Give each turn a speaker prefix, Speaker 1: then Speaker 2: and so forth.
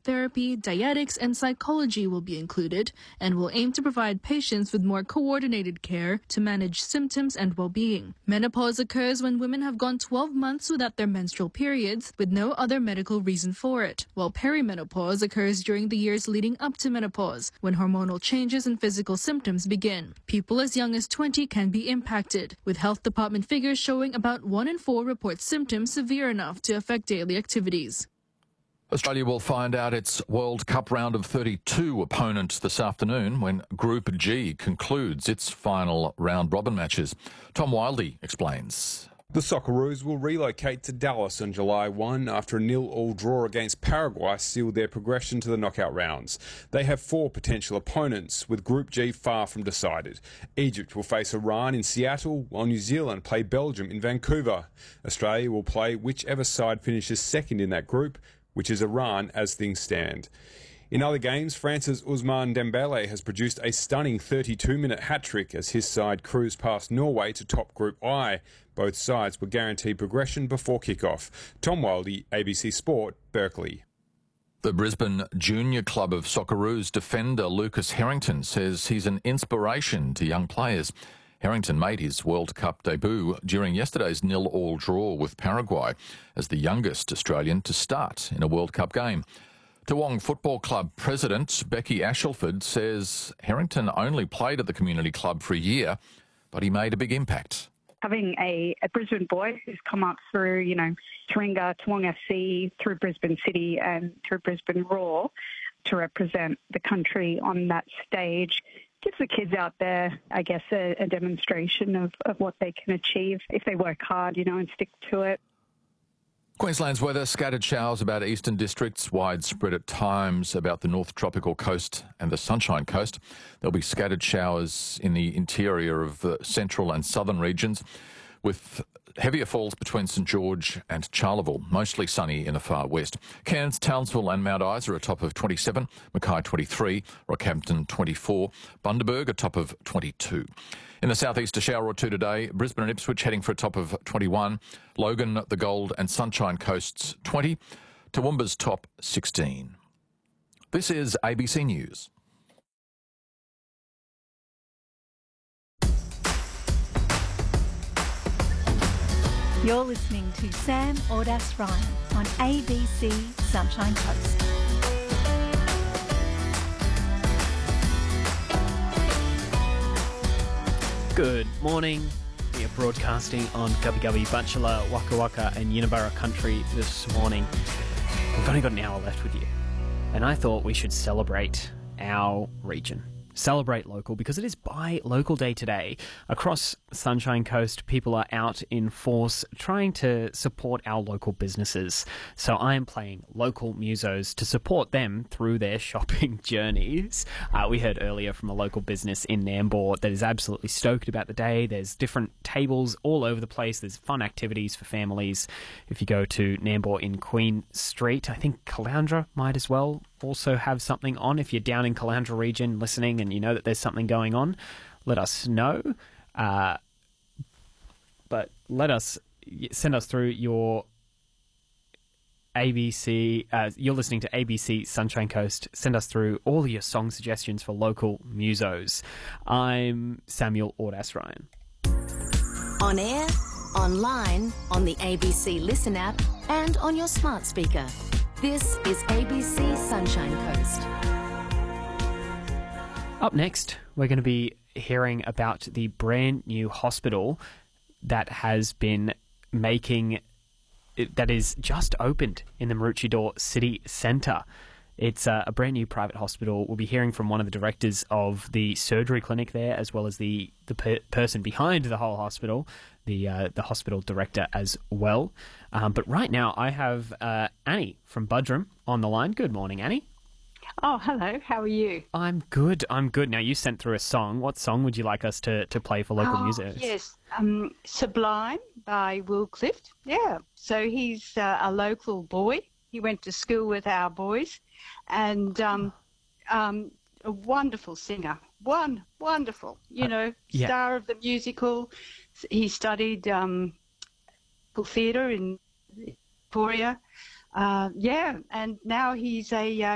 Speaker 1: therapy, dietetics, and psychology will be included and will aim to provide patients with more coordinated care to manage symptoms and well-being. Menopause occurs when women have gone 12 months without their menstrual periods with no other medical reason for it, while perimenopause occurs during the years leading up to menopause, when hormonal changes and physical symptoms begin. People as young as 20 can be impacted, with health department figures showing about 1 in 4 report symptoms severe enough to affect daily activities.
Speaker 2: Australia will find out its World Cup round of 32 opponents this afternoon when Group G concludes its final round-robin matches. Tom Wildey explains.
Speaker 3: The Socceroos will relocate to Dallas on July 1 after a 0-0 draw against Paraguay sealed their progression to the knockout rounds. They have 4 potential opponents, with Group G far from decided. Egypt will face Iran in Seattle, while New Zealand play Belgium in Vancouver. Australia will play whichever side finishes second in that group, which is Iran as things stand. In other games, France's Ousmane Dembele has produced a stunning 32-minute hat-trick as his side cruised past Norway to top Group I. Both sides were guaranteed progression before kick-off. Tom Wildey, ABC Sport, Berkeley.
Speaker 2: The Brisbane Junior Club of Socceroos defender Lucas Harrington says he's an inspiration to young players. Harrington made his World Cup debut during yesterday's 0-0 draw with Paraguay as the youngest Australian to start in a World Cup game. Toowong Football Club President Becky Ashelford says Harrington only played at the community club for a year, but he made a big impact.
Speaker 4: Having a Brisbane boy who's come up through, Taringa, Toowong FC, through Brisbane City and through Brisbane Roar to represent the country on that stage gives the kids out there, I guess, a demonstration of what they can achieve if they work hard, and stick to it.
Speaker 2: Queensland's weather, scattered showers about eastern districts, widespread at times about the North Tropical Coast and the Sunshine Coast. There'll be scattered showers in the interior of the central and southern regions, with heavier falls between St George and Charleville, mostly sunny in the far west. Cairns, Townsville and Mount Isa are a top of 27, Mackay 23, Rockhampton 24, Bundaberg a top of 22. In the southeast, a shower or two today. Brisbane and Ipswich heading for a top of 21. Logan, the Gold and Sunshine Coasts 20. Toowoomba's top 16. This is ABC News.
Speaker 5: You're listening to Sam Ordas Ryan on ABC Sunshine Coast.
Speaker 6: Good morning. We are broadcasting on Gubbi Gubbi, Bachelor, Waka Waka and Uniborough Country this morning. We've only got an hour left with you. And I thought we should celebrate our region. Celebrate local, because it is Buy Local Day today. Across Sunshine Coast, people are out in force trying to support our local businesses. So I am playing local musos to support them through their shopping journeys. We heard earlier from a local business in Nambour that is absolutely stoked about the day. There's different tables all over the place. There's fun activities for families. If you go to Nambour in Queen Street, I think Caloundra might as well also have something on. If you're down in Caloundra region listening and you know that there's something going on, let us know. But send us through your ABC. You're listening to ABC Sunshine Coast. Send us through all your song suggestions for local musos. I'm Samuel Ordas Ryan.
Speaker 7: On air, online, on the ABC Listen app, and on your smart speaker. This is ABC Sunshine Coast.
Speaker 6: Up next, we're going to be hearing about the brand new hospital that has been that is just opened in the Maroochydore City Centre. It's a brand new private hospital. We'll be hearing from one of the directors of the surgery clinic there, as well as the person behind the whole hospital, the hospital director as well. But right now, I have Annie from Buderim on the line. Good morning, Annie.
Speaker 8: Oh, hello. How are you?
Speaker 6: I'm good. Now, you sent through a song. What song would you like us to play for local musos?
Speaker 8: Yes, Sublime by Will Clift. Yeah, so he's a local boy. He went to school with our boys, and a wonderful singer. Wonderful, star of the musical. He studied theatre in Victoria. And now he's a